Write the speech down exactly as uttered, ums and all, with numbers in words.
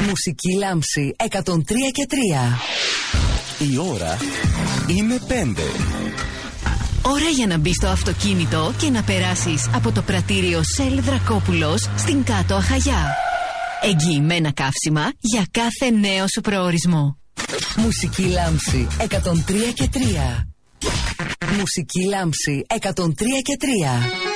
Μουσική λάμψη εκατόν τρία και τρία. Η ώρα είναι πέντε. Ώρα για να μπεις στο αυτοκίνητο και να περάσεις από το πρατήριο Σελ Δρακόπουλος στην Κάτω Αχαγιά. Εγγυημένα καύσιμα για κάθε νέο σου προορισμό. Μουσική λάμψη εκατόν τρία και τρία. Μουσική λάμψη εκατόν τρία και τρία.